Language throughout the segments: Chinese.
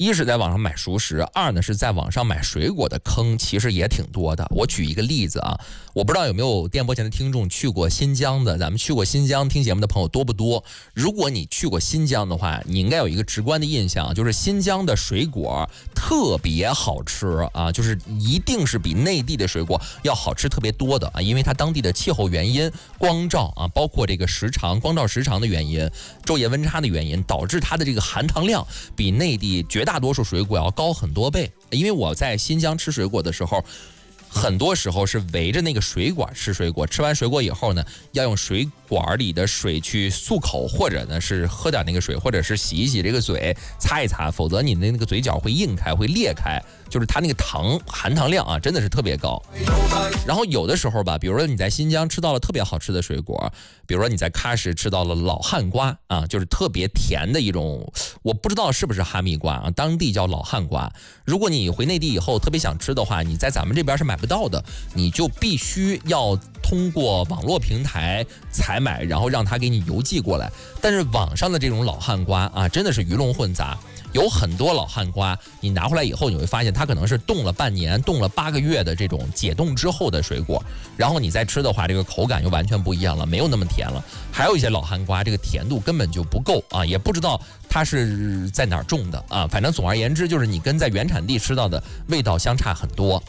一是在网上买熟食，二呢是在网上买水果的坑其实也挺多的。我举一个例子啊，我不知道有没有电波前的听众去过新疆的，咱们去过新疆听节目的朋友多不多？如果你去过新疆的话，你应该有一个直观的印象，就是新疆的水果特别好吃啊，就是一定是比内地的水果要好吃特别多的啊，因为它当地的气候原因、光照啊，包括这个时长、光照时长的原因、昼夜温差的原因，导致它的这个含糖量比内地绝大多数水果要高很多倍。因为我在新疆吃水果的时候，很多时候是围着那个水管吃水果，吃完水果以后呢，要用水管里的水去漱口，或者呢是喝点那个水，或者是洗一洗这个嘴，擦一擦，否则你的那个嘴角会硬开，会裂开，就是它那个含糖量啊，真的是特别高。然后有的时候吧，比如说你在新疆吃到了特别好吃的水果，比如说你在喀什吃到了老汉瓜啊，就是特别甜的一种，我不知道是不是哈密瓜啊，当地叫老汉瓜。如果你回内地以后特别想吃的话，你在咱们这边是买不到的，你就必须要通过网络平台采买，然后让他给你邮寄过来。但是网上的这种老汉瓜啊，真的是鱼龙混杂。有很多老汉瓜，你拿回来以后，你会发现它可能是冻了半年、冻了8个月的这种解冻之后的水果，然后你再吃的话，这个口感又完全不一样了，没有那么甜了。还有一些老汉瓜，这个甜度根本就不够啊，也不知道它是在哪儿种的啊。反正总而言之，就是你跟在原产地吃到的味道相差很多。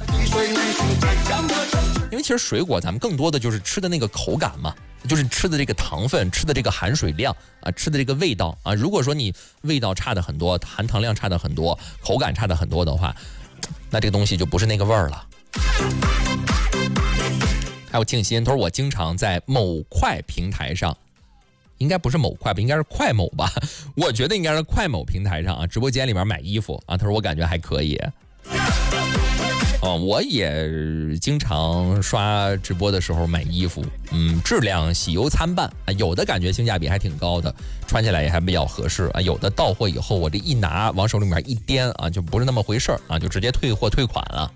因为其实水果咱们更多的就是吃的那个口感嘛，就是吃的这个糖分，吃的这个含水量啊，吃的这个味道啊。如果说你味道差的很多，含糖量差的很多，口感差的很多的话，那这个东西就不是那个味儿了。还有静心，他说我经常在某快平台上，应该不是某快吧，应该是快某吧，我觉得应该是快某平台上啊，直播间里面买衣服啊。他说我感觉还可以。我也经常刷直播的时候买衣服，质量喜忧参半啊，有的感觉性价比还挺高的，穿起来也还比较合适啊，有的到货以后我这一拿往手里面一掂啊，就不是那么回事啊，就直接退货退款了。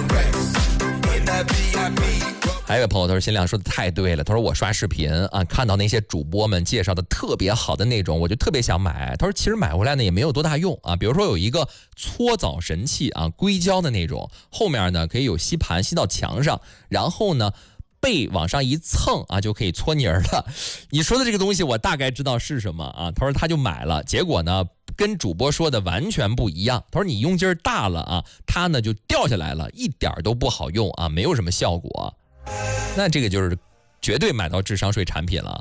还有一位朋友他说，新亮说的太对了，他说我刷视频啊，看到那些主播们介绍的特别好的那种，我就特别想买。他说其实买回来呢也没有多大用啊，比如说有一个搓澡神器啊，硅胶的那种，后面呢可以有吸盘吸到墙上，然后呢背往上一蹭啊，就可以搓泥儿了。你说的这个东西我大概知道是什么啊，他说他就买了，结果呢跟主播说的完全不一样。他说你用劲儿大了啊，它呢就掉下来了，一点都不好用啊，没有什么效果。那这个就是绝对买到智商税产品了。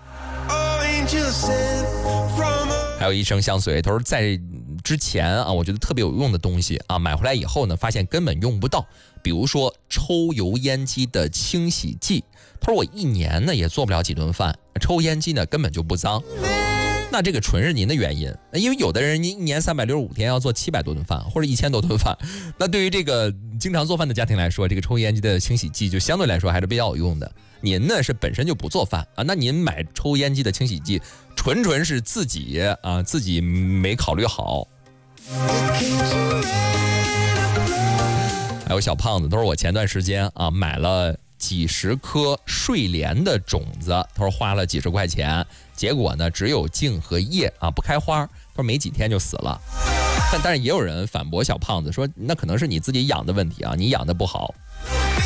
还有一生相随，他说在之前啊，我觉得特别有用的东西啊，买回来以后呢，发现根本用不到。比如说抽油烟机的清洗剂，他说我1年呢也做不了几顿饭，抽烟机呢根本就不脏。那这个纯是您的原因，因为有的人1年365天要做700多顿饭或者1000多顿饭，那对于这个经常做饭的家庭来说，这个抽烟机的清洗剂就相对来说还是比较有用的。您呢是本身就不做饭啊，那您买抽烟机的清洗剂，纯是自己没考虑好。还有小胖子，他说我前段时间啊买了几十颗睡莲的种子，他说花了几十块钱，结果呢只有茎和叶啊不开花，他说没几天就死了。但是也有人反驳小胖子说，那可能是你自己养的问题啊，你养的不好。